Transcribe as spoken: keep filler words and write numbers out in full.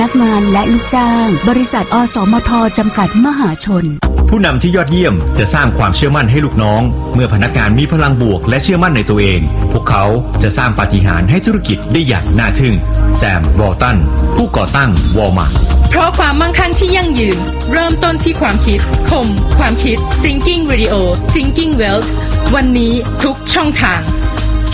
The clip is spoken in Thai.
พนักงานและลูกจ้างบริษัทอสมทจำกัดมหาชนผู้นำที่ยอดเยี่ยมจะสร้างความเชื่อมั่นให้ลูกน้องเมื่อพนักงานมีพลังบวกและเชื่อมั่นในตัวเองพวกเขาจะสร้างปาฏิหาริย์ให้ธุรกิจได้อย่างน่าทึ่งแซมวอลตันผู้ก่อตั้งวอลมาร์ทเพราะความมั่งคั่งที่ยั่งยืนเริ่มต้นที่ความคิดคมความคิด Thinking Radio Thinking Wealth วันนี้ทุกช่องทาง